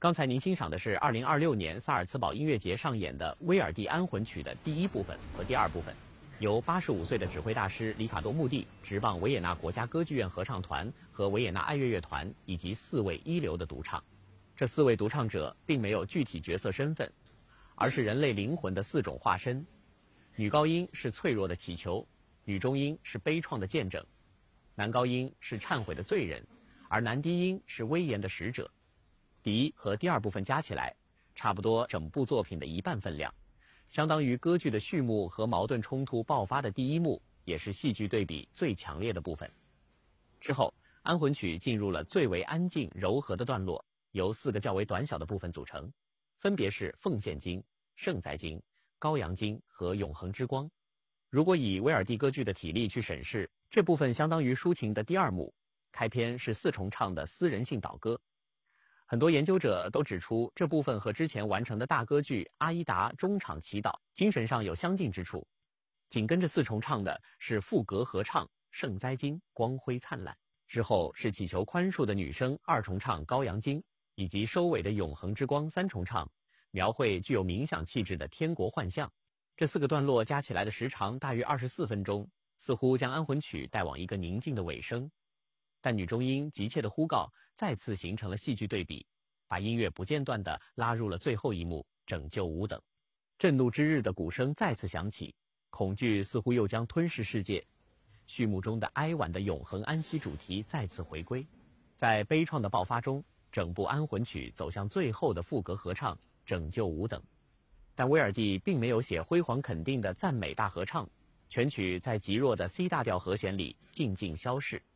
刚才您欣赏的是2026年萨尔茨堡音乐节上演的威尔第安魂曲的第一部分和第二部分，由85岁的指挥大师里卡多·穆蒂执棒维也纳国家歌剧院合唱团和维也纳爱乐乐团以及4位一流的独唱。这4位独唱者并没有具体角色身份，而是人类灵魂的4种化身。女高音是脆弱的祈求，女中音是悲怆的见证，男高音是忏悔的罪人，而男低音是威严的使者。第一和第二部分加起来，差不多整部作品的一半分量，相当于歌剧的序幕和矛盾冲突爆发的第一幕，也是戏剧对比最强烈的部分。之后，安魂曲进入了最为安静柔和的段落，由4个较为短小的部分组成，分别是奉献经、圣哉经、羔羊经和永恒之光。如果以威尔第歌剧的体例去审视，这部分相当于抒情的第2幕，开篇是4重唱的私人性祷歌。很多研究者都指出，这部分和之前完成的大歌剧《阿依达》中场祈祷精神上有相近之处。紧跟着4重唱的是赋格合唱《圣哉经》，光辉灿烂，之后是祈求宽恕的女声2重唱《羔羊经》，以及收尾的永恒之光3重唱，描绘具有冥想气质的天国幻象。这4个段落加起来的时长大约24分钟，似乎将安魂曲带往一个宁静的尾声。但女中音急切的呼告再次形成了戏剧对比，把音乐不间断地拉入了最后一幕，拯救吾等。震怒之日的鼓声再次响起，恐惧似乎又将吞噬世界。序幕中的哀婉的永恒安息主题再次回归，在悲怆的爆发中，整部安魂曲走向最后的赋格合唱，拯救吾等。但威尔第并没有写辉煌肯定的赞美大合唱，全曲在极弱的 C 大调和弦里静静消逝。